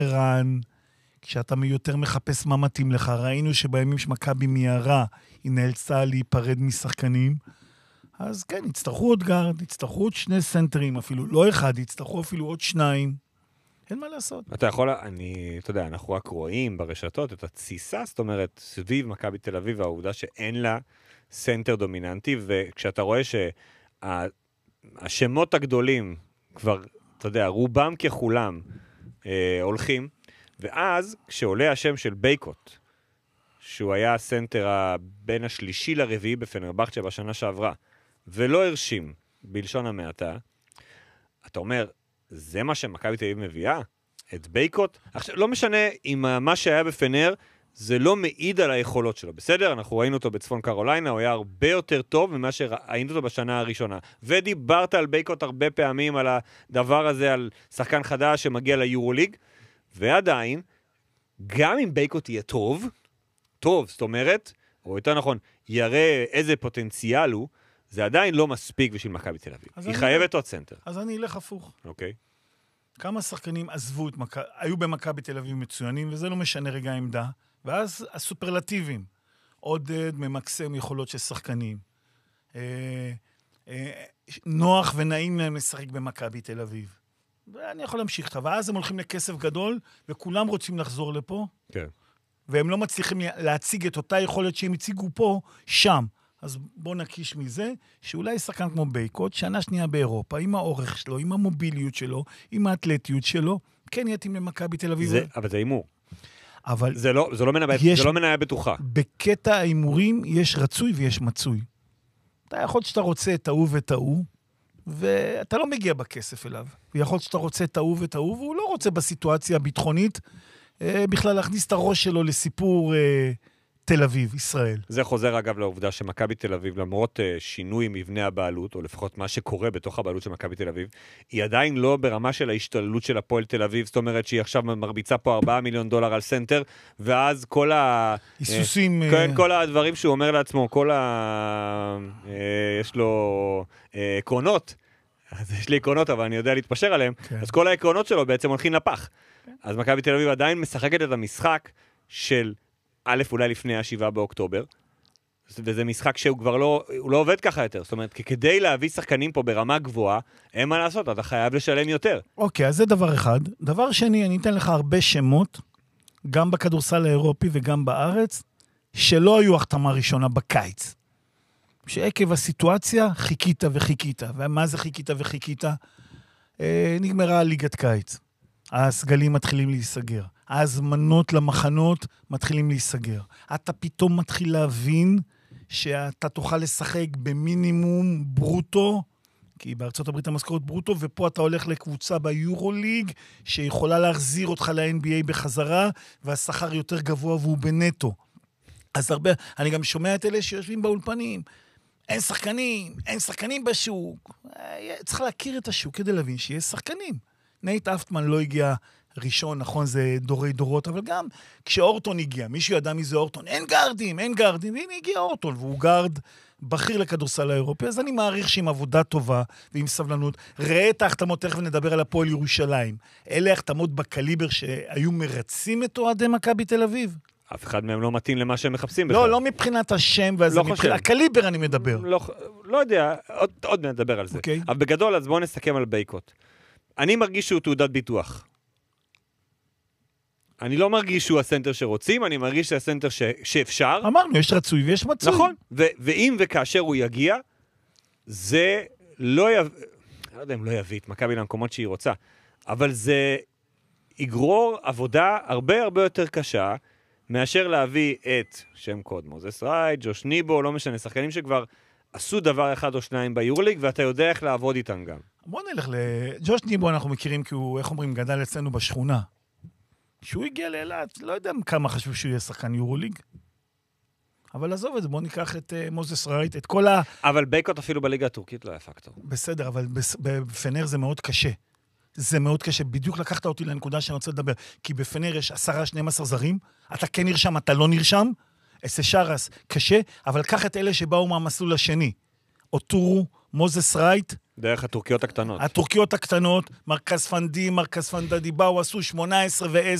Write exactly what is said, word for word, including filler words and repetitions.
רן, כשאתה יותר מחפש מה מתאים לך, ראינו שבימים שמכבי מיהרה, היא נאלצה להיפרד משחקנים, אז כן, יצטרכו עוד גארד, יצטרכו עוד שני סנטרים אפילו, לא אחד, יצטרכו אפילו עוד שניים, אין מה לעשות. אתה יכול, אני, אתה יודע, אנחנו רק רואים ברשתות את התסיסה, זאת אומרת, סביב מכבי תל אביב, העובדה שאין לה סנטר דומיננטי, וכשאתה רואה שהשמות הגדולים כבר, אתה יודע, רובם ככולם אה, הולכים, ואז כשעולה השם של בייקוט, שהוא היה הסנטר בין השלישי לרביעי בפנרבחצ'ה בשנה שעברה, ולא הרשים בלשון המעטה, אתה אומר, זה מה שמכבי תל אביב מביאה? את בייקוט? עכשיו, לא משנה אם מה שהיה בפנר, זה לא מעיד על היכולות שלו, בסדר? אנחנו ראינו אותו בצפון קרוליינה, הוא היה הרבה יותר טוב ממה שראינו אותו בשנה הראשונה. ודיברת על בייקוט הרבה פעמים, על הדבר הזה, על שחקן חדש שמגיע ליורוליג, ועדיין, גם אם בייקוט יהיה טוב, טוב, זאת אומרת, או יותר נכון, יראה איזה פוטנציאל הוא, זה עדיין לא מספיק בשביל מכבי תל אביב. היא חייבת עוד סנטר. אז אני אלך הפוך. אוקיי. כמה שחקנים עזבו את מכבי, היו במכבי תל אביב מצוינים, וזה לא משנה רגע העמדה, ואז הסופרלטיבים, עודד ממקסם יכולות של שחקנים. אה, אה, נוח ונעים להם לשחק במכבי תל אביב. ואני יכול להמשיך אותה, ואז הם הולכים לכסף גדול, וכולם רוצים לחזור לפה, כן. והם לא מצליחים להציג את אותה יכולת שהם הציגו פה, שם. אז בוא נקיש מזה, שאולי שחקן כמו בייקוט, שנה שנייה באירופה, עם האורך שלו, עם המוביליות שלו, עם האתלטיות שלו, כן יתאים למכבי תל אביב. זה, אבל זה אימור. אבל זה לא, זה לא מנהל, יש, זה לא מנהל בטוחה. בקטע האימורים יש רצוי ויש מצוי. אתה יכול שאתה רוצה את ההוא ואת ההוא, ואתה לא מגיע בכסף אליו. ויכול שאתה רוצה את ההוא ואת ההוא, והוא לא רוצה בסיטואציה הביטחונית, אה, בכלל להכניס את הראש שלו לסיפור אה, תל אביב, ישראל. זה חוזר אגב לעובדה שמכבי תל אביב, למרות uh, שינוי מבנה הבעלות, או לפחות מה שקורה בתוך הבעלות של מכבי תל אביב, היא עדיין לא ברמה של ההשתוללות של הפועל תל אביב, זאת אומרת שהיא עכשיו מרביצה פה ארבעה מיליון דולר על סנטר, ואז כל ה... היסוסים... Uh, uh... כל הדברים שהוא אומר לעצמו, כל ה... Uh, יש לו uh, עקרונות, אז יש לי עקרונות, אבל אני יודע להתפשר עליהם, כן. אז כל העקרונות שלו בעצם הולכים לפח. כן. אז מכבי תל אביב עדיין משחקת את המשחק של... א', אולי לפני השבעה באוקטובר, וזה משחק שהוא כבר לא, הוא לא עובד ככה יותר, זאת אומרת, כדי להביא שחקנים פה ברמה גבוהה, אין מה לעשות, אתה חייב לשלם יותר. אוקיי, אז זה דבר אחד. דבר שני, אני אתן לך הרבה שמות, גם בכדורסל האירופי וגם בארץ, שלא היו החתמה ראשונה בקיץ. שעקב הסיטואציה, חיכית וחיכית. ומה זה חיכית וחיכית? אה, נגמרה ליגת קיץ. הסגלים מתחילים להיסגר. ההזמנות למחנות מתחילים להיסגר. אתה פתאום מתחיל להבין שאתה תוכל לשחק במינימום ברוטו, כי בארצות הברית המשכורת ברוטו, ופה אתה הולך לקבוצה ביורוליג, שיכולה להחזיר אותך ל-אן בי איי בחזרה, והשכר יותר גבוה והוא בנטו. אז הרבה, אני גם שומע את אלה שיושבים באולפנים, אין שחקנים, אין שחקנים בשוק. צריך להכיר את השוק כדי להבין שיש שחקנים. נייט אפטמן לא הגיע ראשון, נכון, זה דורי דורות, אבל גם כשאורטון הגיע, מישהו ידע מי זה אורטון, אין גארדים, אין גארדים, והנה הגיע אורטון, והוא גארד בכיר לכדורסל האירופי, אז אני מעריך שעם עבודה טובה ועם סבלנות, ראה את ההחתמות, תכף נדבר על הפועל ירושלים, אלה החתמות בקליבר שהיו מרצים את אוהדי מכבי תל אביב. אף אחד מהם לא מתאים למה שהם מחפשים בכלל. לא, לא מבחינת השם, וזה מבחינת הקליבר אני מדבר. לא, לא יודע, עוד, עוד נדבר על זה. Okay. אבל בגדול, אז בואו נסכם על בייקוט. אני מרגיש שהוא תעודת ביטוח. אני לא מרגיש שהוא הסנטר שרוצים, אני מרגיש שזה הסנטר ש... שאפשר. אמרנו, יש רצוי ויש מצוי. נכון, ו... ואם וכאשר הוא יגיע, זה לא יביא, אני לא יודע אם לא יביא את מכבי למקומות שהיא רוצה, אבל זה יגרור עבודה הרבה הרבה יותר קשה, מאשר להביא את שם קוד מוזס רייט, ג'וש ניבו, לא משנה, שחקנים שכבר עשו דבר אחד או שניים ביורוליג, ואתה יודע איך לעבוד איתם גם. בוא נלך לג'וש ניבו, אנחנו מכירים כי הוא, איך אומרים, גדל אצלנו בשכונה. כשהוא הגיע לאילת, לא יודע כמה חשבו שהוא יהיה שחקן יורוליג. אבל עזוב את זה, בוא ניקח את uh, מוזס רייט, את כל ה... אבל בייקוט אפילו בליגה הטורקית לא היה פקטור. בסדר, אבל בפנר זה מאוד קשה. זה מאוד קשה. בדיוק לקחת אותי לנקודה שאני רוצה לדבר. כי בפנר יש עשרה, שנים עשר זרים, אתה כן נרשם, אתה לא נרשם. אסה שרס, קשה, אבל קח את אלה שבאו מהמסלול השני. אוטורו, מוזס רייט. דרך הטורקיות הקטנות. הטורקיות הקטנות, מרכז פנדי, מרכז פנדדי, באו, עשו שמונה עשרה ו-עשר,